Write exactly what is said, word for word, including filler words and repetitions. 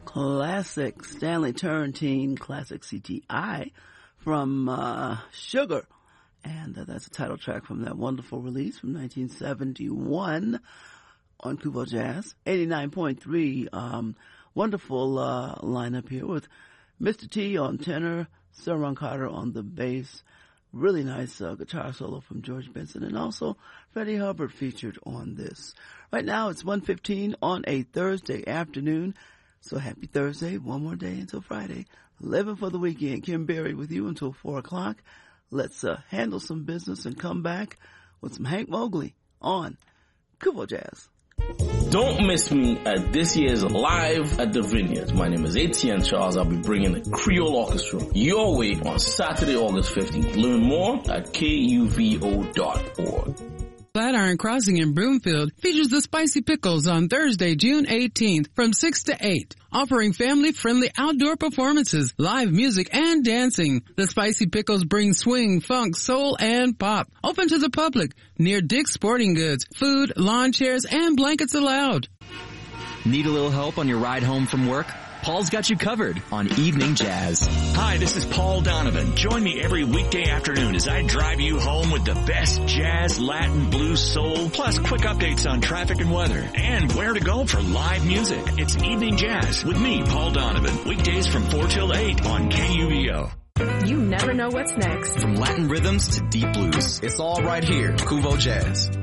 classic Stanley Turrentine classic C T I from uh, Sugar. And uh, that's a title track from that wonderful release from nineteen seventy-one on Kuvo Jazz. eighty-nine point three, um, wonderful uh, lineup here with Mister T on tenor, Sir Ron Carter on the bass. Really nice uh, guitar solo from George Benson, and also Freddie Hubbard featured on this. Right now it's one fifteen on a Thursday afternoon. So happy Thursday, one more day until Friday. Living for the weekend. Kim Berry with you until four o'clock. Let's uh, handle some business and come back with some Hank Mobley on Kuvo Jazz. Don't miss me at this year's Live at the Vineyard. My name is Etienne Charles. I'll be bringing the Creole Orchestra your way on Saturday, August fifteenth. Learn more at K U V O dot org. Flatiron Crossing in Broomfield features the Spicy Pickles on Thursday, June eighteenth from six to eight, offering family-friendly outdoor performances, live music, and dancing. The Spicy Pickles bring swing, funk, soul, and pop. Open to the public near Dick's Sporting Goods. Food, lawn chairs, and blankets allowed. Need a little help on your ride home from work? Paul's got you covered on Evening Jazz. Hi, this is Paul Donovan. Join me every weekday afternoon as I drive you home with the best jazz, Latin, blues, soul, plus quick updates on traffic and weather, and where to go for live music. It's Evening Jazz with me, Paul Donovan. Weekdays from four till eight on K U V O. You never know what's next. From Latin rhythms to deep blues, it's all right here, Kuvo Jazz.